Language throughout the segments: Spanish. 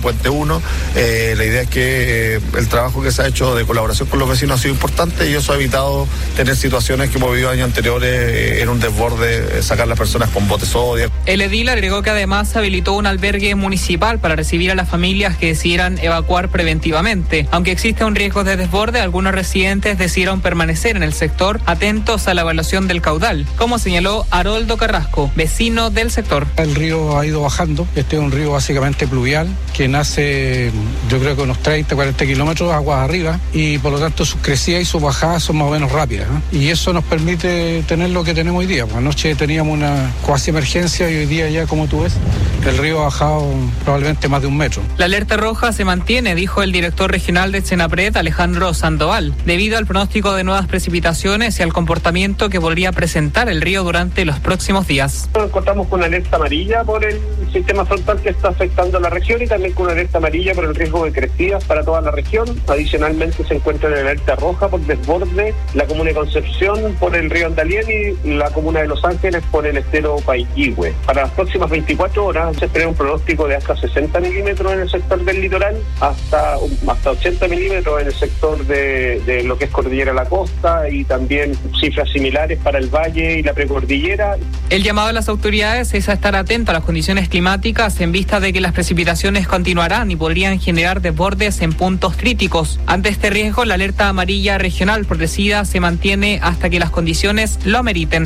Puente 1. La idea es que el trabajo que se ha hecho de colaboración con los vecinos ha sido importante y eso ha evitado tener situaciones que hemos vivido años anteriores en un desborde, sacar a las personas con botes sodia. El edil agregó que además habilitó un albergue municipal para recibir a las familias que decidieran evacuar preventivamente. Aunque existe un riesgo de desborde, algunos residentes decidieron permanecer en el sector atentos a la evaluación del caudal, como señaló Haroldo Carrasco, vecino del sector. El río ha ido bajando, este es un río básicamente pluvial que nace yo creo que unos 30-40 kilómetros aguas arriba y por lo tanto sus crecidas y sus bajadas son más o menos rápidas, y eso nos permite tener lo que tenemos hoy día. Anoche teníamos una cuasi emergencia y hoy día ya, como tú ves, el río ha bajado probablemente más de 1 metro. La alerta roja se mantiene, dijo el director regional de Senapred, Alejandro Sandoval, debido al pronóstico de nuevas precipitaciones y al comportamiento que podría presentar el río durante los próximos días. Contamos con una alerta amarilla por el sistema frontal que está afectando la región y también con una alerta amarilla por el riesgo de crecidas para toda la región. Adicionalmente se encuentra en alerta roja por desborde la comuna de Concepción por el río Andalién y la comuna de Los Ángeles por el estero Paiquihue. Para las próximas 24 horas se espera un pronóstico de hasta 60 milímetros en el sector del litoral, hasta 80 milímetros en el sector de lo que es Cordillera La Costa y también cifras similares para el valle y la precordillera. El llamado a las autoridades es a estar atento a las condiciones climáticas en vista de que las precipitaciones continuarán y podrían generar desbordes en puntos críticos. Ante este riesgo, la alerta amarilla regional progresiva se mantiene hasta que las condiciones lo ameriten.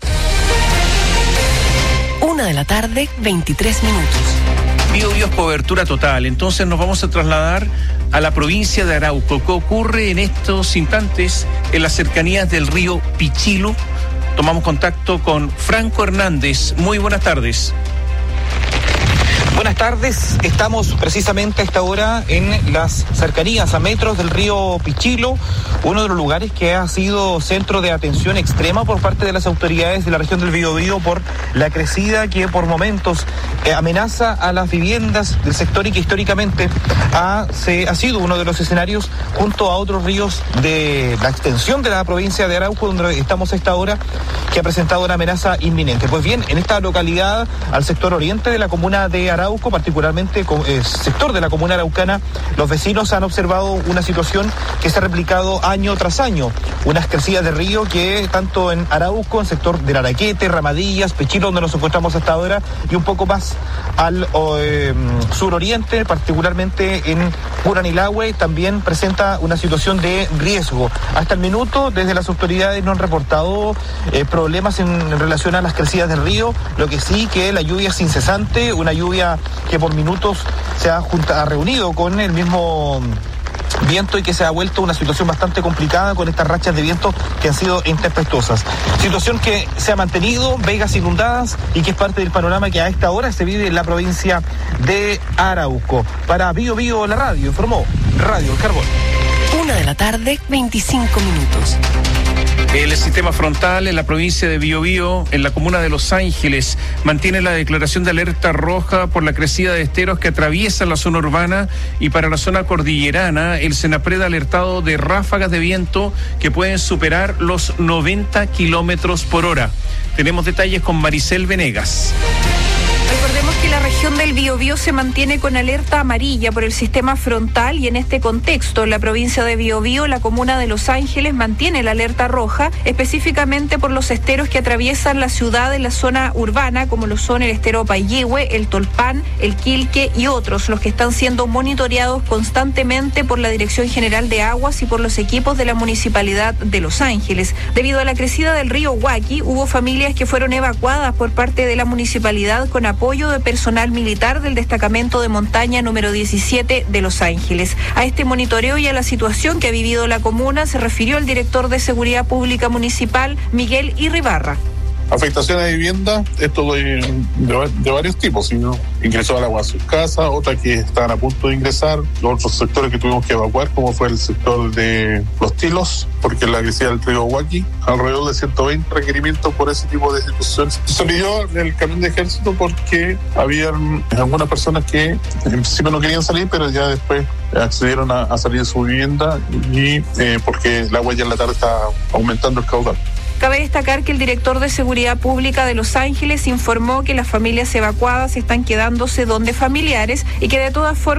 1:23 PM. Bio es cobertura total, entonces nos vamos a trasladar a la provincia de Arauco. ¿Qué ocurre en estos instantes en las cercanías del río Pichilo? Tomamos contacto con Franco Hernández. Muy buenas tardes. Buenas tardes, estamos precisamente a esta hora en las cercanías a metros del río Pichilo, uno de los lugares que ha sido centro de atención extrema por parte de las autoridades de la región del Biobío por la crecida que por momentos amenaza a las viviendas del sector y que históricamente ha sido uno de los escenarios junto a otros ríos de la extensión de la provincia de Arauco, donde estamos a esta hora, que ha presentado una amenaza inminente. Pues bien, en esta localidad, al sector oriente de la comuna de Arauco, particularmente sector de la comuna araucana, los vecinos han observado una situación que se ha replicado año tras año, unas crecidas de río que tanto en Arauco, en sector del Araquete, Ramadillas, Pichilo, donde nos encontramos hasta ahora, y un poco más al suroriente, particularmente en Puranilahue, también presenta una situación de riesgo. Hasta el minuto, desde las autoridades no han reportado problemas en relación a las crecidas del río, lo que sí que la lluvia es incesante, una lluvia que por minutos se ha reunido con el mismo viento y que se ha vuelto una situación bastante complicada con estas rachas de viento que han sido intempestuosas. Situación que se ha mantenido, vegas inundadas y que es parte del panorama que a esta hora se vive en la provincia de Arauco. Para Bio la radio, informó Radio El Carbón. 1:25 PM. El sistema frontal en la provincia de Biobío, en la comuna de Los Ángeles, mantiene la declaración de alerta roja por la crecida de esteros que atraviesan la zona urbana, y para la zona cordillerana, el Senapred ha alertado de ráfagas de viento que pueden superar los 90 kilómetros por hora. Tenemos detalles con Maricel Venegas. Recordemos que la región del Biobío se mantiene con alerta amarilla por el sistema frontal y en este contexto, la provincia de Biobío, la comuna de Los Ángeles mantiene la alerta roja, específicamente por los esteros que atraviesan la ciudad en la zona urbana, como lo son el estero Paiquihue, el Tolpan, el Quilque y otros, los que están siendo monitoreados constantemente por la Dirección General de Aguas y por los equipos de la Municipalidad de Los Ángeles. Debido a la crecida del río Huaki, hubo familias que fueron evacuadas por parte de la municipalidad con apoyo de personal militar del destacamento de montaña número 17 de Los Ángeles. A este monitoreo y a la situación que ha vivido la comuna se refirió el director de Seguridad Pública Municipal, Miguel Irribarra. Afectaciones de vivienda, esto de varios tipos, ¿no? Ingresó al agua a sus casas, otras que estaban a punto de ingresar, los otros sectores que tuvimos que evacuar, como fue el sector de Los Tilos, porque la crecida del río Huaki, alrededor de 120 requerimientos por ese tipo de situaciones. Se pidió el camión de ejército porque había algunas personas que en principio no querían salir, pero ya después accedieron a salir de su vivienda y porque el agua ya en la tarde está aumentando el caudal. Cabe destacar que el director de Seguridad Pública de Los Ángeles informó que las familias evacuadas están quedándose donde familiares y que de todas formas